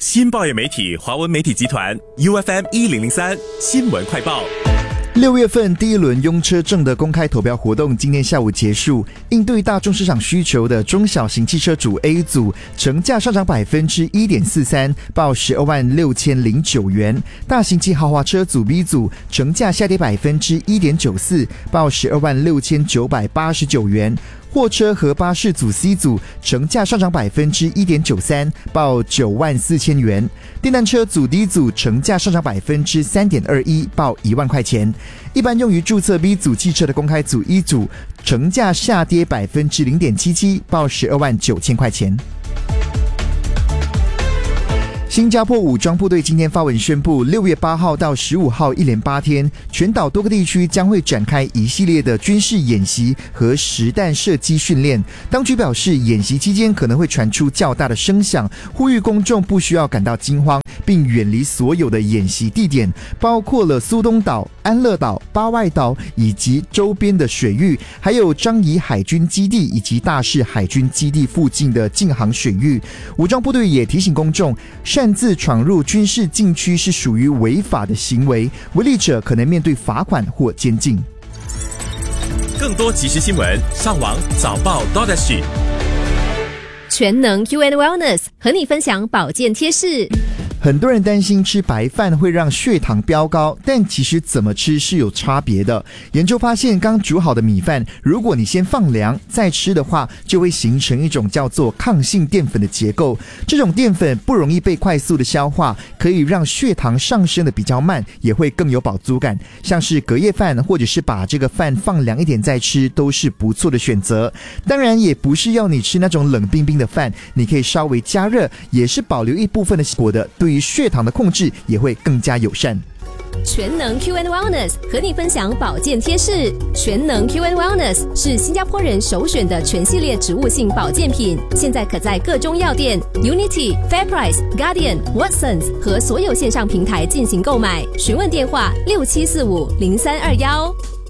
新报业媒体华文媒体集团 UFM 1003新闻快报。 6月份第一轮用车证的公开投标活动今天下午结束，应对大众市场需求的中小型汽车组 A 组成价上涨 1.43%， 报126009元；大型及豪华车组 B 组成价下跌 1.94%， 报126989元；货车和巴士组 C 组成价上涨 1.93%， 报94000元；电单车组 D 组成价上涨 3.21%， 报1万块钱。一般用于注册 B 组汽车的公开组 E 组成价下跌 0.77%， 报129000块钱。新加坡武装部队今天发文宣布，6月8号到15号一连8天，全岛多个地区将会展开一系列的军事演习和实弹射击训练。当局表示，演习期间可能会传出较大的声响，呼吁公众不需要感到惊慌，并远离所有的演习地点，包括了苏东岛、安乐岛、巴外岛以及周边的水域，还有樟宜海军基地以及大士海军基地附近的近航水域。武装部队也提醒公众，擅自闯入军事禁区是属于违法的行为，违例者可能面对罚款或监禁。 更多即时新闻，上网早报 .SG。 全能 Q&Wellness 和你分享保健贴士。 很多人担心吃白饭会让血糖飙高，但其实怎么吃是有差别的。研究发现，刚煮好的米饭，如果你先放凉再吃的话，就会形成一种叫做抗性淀粉的结构。这种淀粉不容易被快速的消化，可以让血糖上升的比较慢，也会更有饱足感。像是隔夜饭或者是把这个饭放凉一点再吃，都是不错的选择。当然也不是要你吃那种冷冰冰的饭，你可以稍微加热，也是保留一部分的果的，对于血糖的控制也会更加友善。 全能 Q&Wellness 和你分享保健贴士。全能 Q&Wellness 是新加坡人首选的全系列植物性保健品，现在可在各中药店、Unity、Fairprice、Guardian、Watsons 和所有线上平台进行购买。询问电话67450321。